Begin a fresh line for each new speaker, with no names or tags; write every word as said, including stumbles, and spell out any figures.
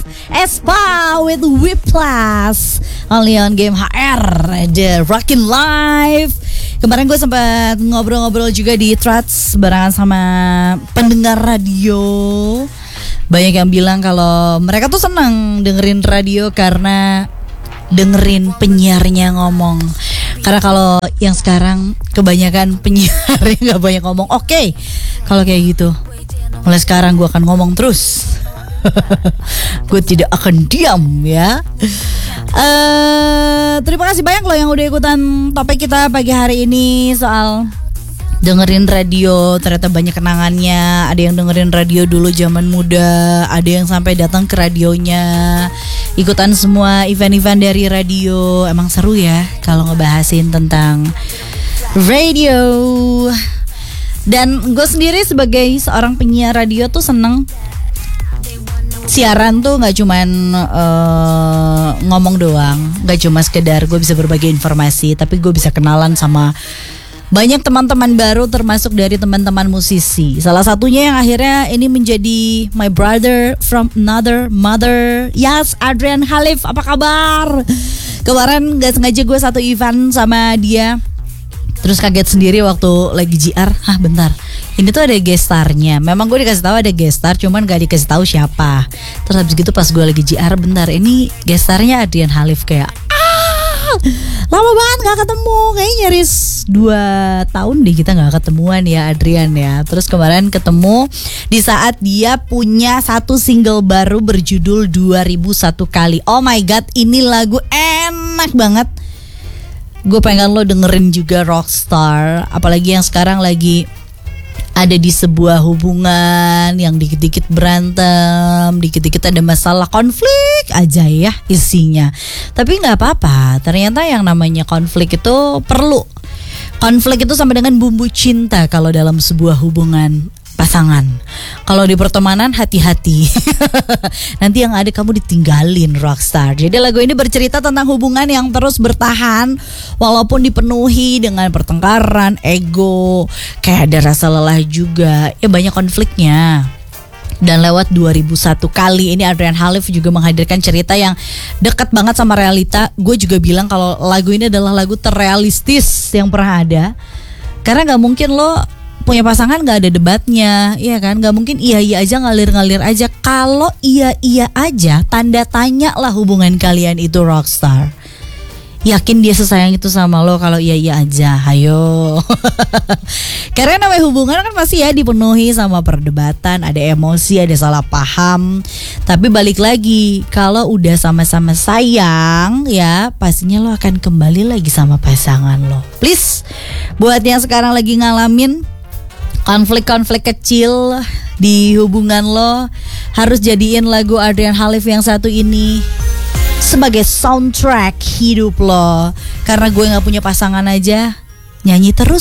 Espa with Whiplash only on Game H R, The Rockin' Live. Kemarin gue sempat ngobrol-ngobrol juga di Threads barengan sama pendengar radio. Banyak yang bilang kalau mereka tuh senang dengerin radio karena dengerin penyiarnya ngomong. Karena kalau yang sekarang kebanyakan penyiar yang gak banyak ngomong. Oke, okay, kalau kayak gitu mulai sekarang gue akan ngomong terus. Gue tidak akan diam ya. uh, Terima kasih banyak loh yang udah ikutan topik kita pagi hari ini soal dengerin radio. Ternyata banyak kenangannya. Ada yang dengerin radio dulu zaman muda, ada yang sampai datang ke radionya, ikutan semua event-event dari radio. Emang seru ya kalau ngebahasin tentang radio. Dan gue sendiri sebagai seorang penyiar radio tuh seneng siaran tuh gak cuman uh, ngomong doang, gak cuma sekedar gue bisa berbagi informasi, tapi gue bisa kenalan sama banyak teman-teman baru, termasuk dari teman-teman musisi. Salah satunya yang akhirnya ini menjadi my brother from another mother. Yes, Adrian Halif, apa kabar? Kemarin gak sengaja gue satu event sama dia, terus kaget sendiri waktu lagi J R. Hah bentar, ini tuh ada guest starnya. Memang gue dikasih tahu ada guest star, cuman gak dikasih tahu siapa. Terus habis gitu pas gue lagi J R, bentar, ini guest starnya Adrian Halif. Kayak ah, lama banget gak ketemu, kayaknya nyaris dua tahun deh kita gak ketemuan ya Adrian ya. Terus kemarin ketemu di saat dia punya satu single baru berjudul dua ribu satu kali. Oh my god, ini lagu enak banget. Gue pengen lo dengerin juga, Rockstar. Apalagi yang sekarang lagi ada di sebuah hubungan yang dikit-dikit berantem, dikit-dikit ada masalah, konflik aja ya isinya. Tapi gak apa-apa, ternyata yang namanya konflik itu perlu. Konflik itu sama dengan bumbu cinta kalau dalam sebuah hubungan pasangan. Kalau di pertemanan hati-hati. Nanti yang ada kamu ditinggalin, Rockstar. Jadi lagu ini bercerita tentang hubungan yang terus bertahan walaupun dipenuhi dengan pertengkaran, ego, kayak ada rasa lelah juga. Ya banyak konfliknya. Dan lewat dua ribu satu kali ini Adrian Halif juga menghadirkan cerita yang dekat banget sama realita. Gue juga bilang kalau lagu ini adalah lagu terrealistis yang pernah ada. Karena gak mungkin lo punya pasangan gak ada debatnya, iya kan? Gak mungkin iya-iya aja, ngalir-ngalir aja. Kalau iya-iya aja, tanda tanya lah hubungan kalian itu, Rockstar. Yakin dia sesayang itu sama lo kalau iya-iya aja? Hayo. Karena namanya hubungan kan pasti ya dipenuhi sama perdebatan, ada emosi, ada salah paham. Tapi balik lagi, kalau udah sama-sama sayang ya, pastinya lo akan kembali lagi sama pasangan lo. Please, buat yang sekarang lagi ngalamin konflik-konflik kecil di hubungan lo, harus jadiin lagu Adrian Halif yang satu ini sebagai soundtrack hidup lo. Karena gue gak punya pasangan aja, nyanyi terus